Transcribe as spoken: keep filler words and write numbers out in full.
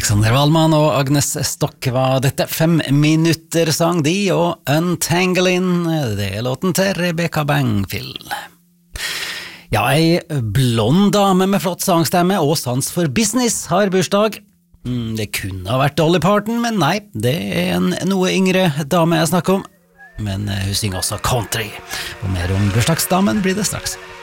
Alexander Wallmann og Agnes Stokk var dette fem minutter sang de, og Untangling, det er låten til Rebecca Bangfield. Ja, ei blond dame med flott sangstemme og sans for business har bursdag. Det kunne ha vært Dolly Parton, men nei, det er en noe yngre dame jeg snakker om. Men hun synger også country, og mer om bursdagsdamen blir det straks.